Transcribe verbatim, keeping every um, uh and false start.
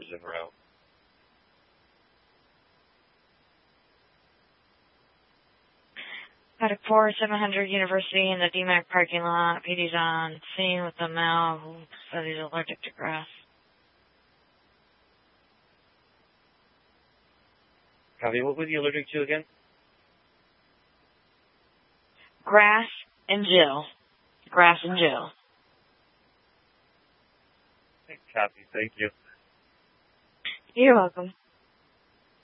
numbers in a row. Paddock four, seven hundred University in the D MAC parking lot. P D's on scene with the male who said he's allergic to grass. Copy. What was he allergic to again? Grass and Jill. Grass and Jill. Copy. Thank you. You're welcome.